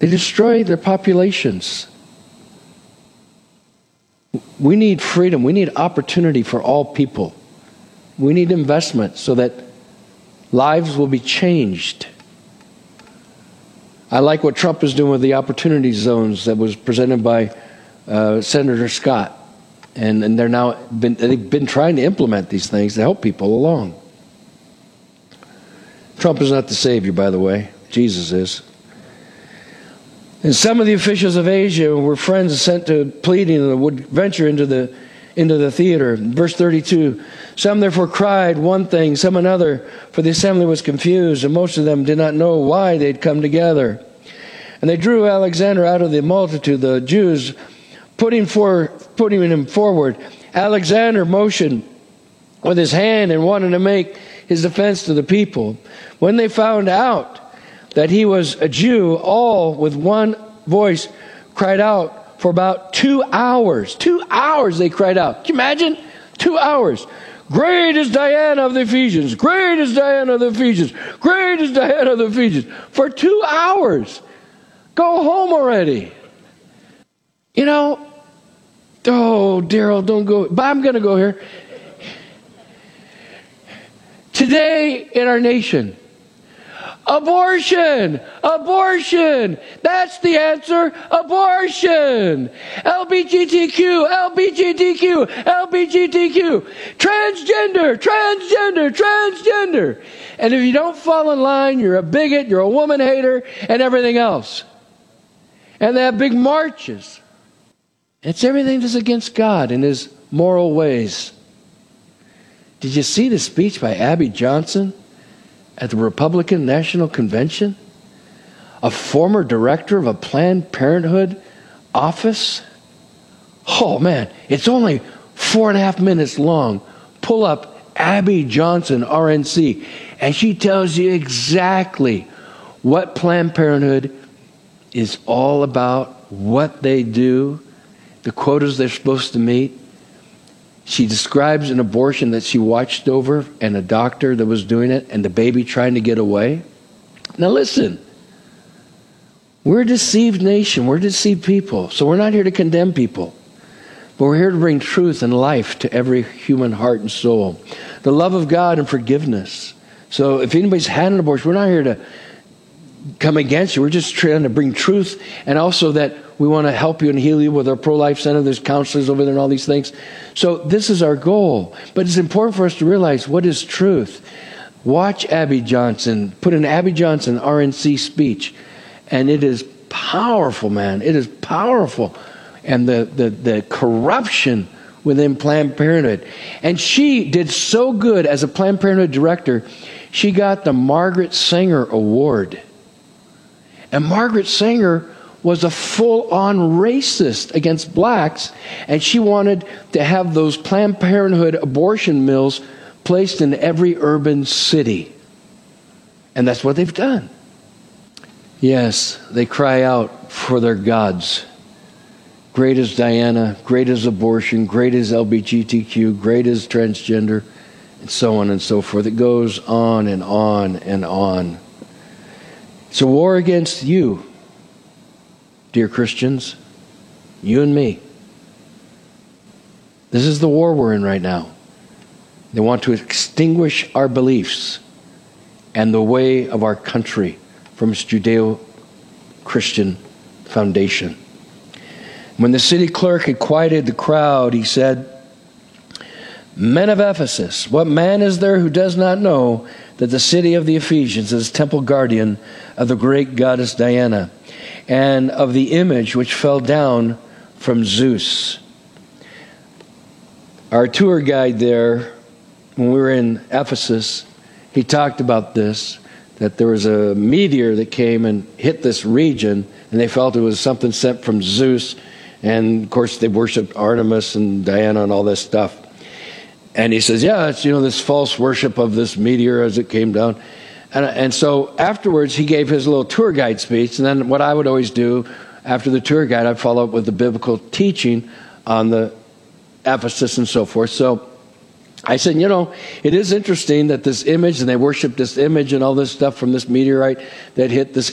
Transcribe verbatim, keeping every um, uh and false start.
They destroy their populations. We need freedom. We need opportunity for all people. We need investment so that lives will be changed. I like what Trump is doing with the opportunity zones that was presented by uh, Senator Scott. And, and they're now been, they've been trying to implement these things to help people along. Trump is not the savior, by the way. Jesus is. And some of the officials of Asia were friends sent to pleading and would venture into the into the theater. Verse thirty-two, some therefore cried one thing, some another, for the assembly was confused, and most of them did not know why they'd come together. And they drew Alexander out of the multitude, the Jews, putting for putting him forward. Alexander motioned with his hand and wanted to make his defense to the people. When they found out that he was a Jew, all with one voice cried out for about two hours. Two hours they cried out. Can you imagine? Two hours. Great is Diana of the Ephesians. Great is Diana of the Ephesians. Great is Diana of the Ephesians. For two hours. Go home already. You know, oh, Daryl, don't go. But I'm going to go here. Today in our nation, abortion, abortion, that's the answer, abortion. L G B T Q, L G B T Q, L G B T Q, transgender, transgender, transgender. And if you don't fall in line, you're a bigot, you're a woman hater, and everything else. And they have big marches. It's everything that's against God and His moral ways. Did you see the speech by Abby Johnson at the Republican National Convention? A former director of a Planned Parenthood office? Oh man, it's only four and a half minutes long. Pull up Abby Johnson, R N C, and she tells you exactly what Planned Parenthood is all about, what they do, the quotas they're supposed to meet. She describes an abortion that she watched over and a doctor that was doing it and the baby trying to get away. Now listen, we're a deceived nation. We're deceived people. So we're not here to condemn people. But we're here to bring truth and life to every human heart and soul. The love of God and forgiveness. So if anybody's had an abortion, we're not here to come against you. We're just trying to bring truth, and also that we want to help you and heal you with our pro-life center. There's counselors over there and all these things. So this is our goal. But it's important for us to realize what is truth. Watch Abby Johnson. Put an Abby Johnson R N C speech. And it is powerful, man. It is powerful. And the, the, the corruption within Planned Parenthood. And she did so good as a Planned Parenthood director, she got the Margaret Sanger Award. And Margaret Sanger was a full-on racist against blacks, and she wanted to have those Planned Parenthood abortion mills placed in every urban city. And that's what they've done. Yes, they cry out for their gods. Great is Diana, great is abortion, great is L G B T Q, great is transgender, and so on and so forth. It goes on and on and on. It's a war against you, dear Christians, you and me. This is the war we're in right now. They want to extinguish our beliefs and the way of our country from its Judeo-Christian foundation. When the city clerk had quieted the crowd, he said, "Men of Ephesus, what man is there who does not know that the city of the Ephesians is temple guardian of the great goddess Diana, and of the image which fell down from Zeus?" Our tour guide there, when we were in Ephesus, he talked about this, that there was a meteor that came and hit this region, and they felt it was something sent from Zeus. And, of course, they worshipped Artemis and Diana and all this stuff. And he says, yeah, it's, you know, this false worship of this meteor as it came down. And, and so afterwards, he gave his little tour guide speech. And then what I would always do after the tour guide, I'd follow up with the biblical teaching on the Ephesus and so forth. So I said, you know, it is interesting that this image, and they worship this image and all this stuff from this meteorite that hit this